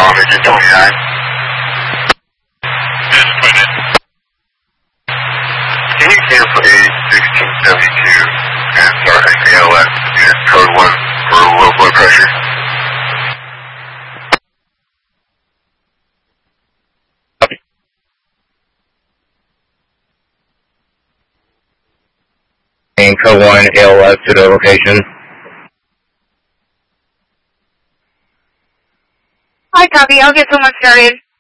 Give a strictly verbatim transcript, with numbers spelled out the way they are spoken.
on engine twenty-nine. Can you cancel A sixteen seventy-two and start an A L S in code one for low blood pressure? And code one A L S to the location. Hi, copy. I'll get someone started.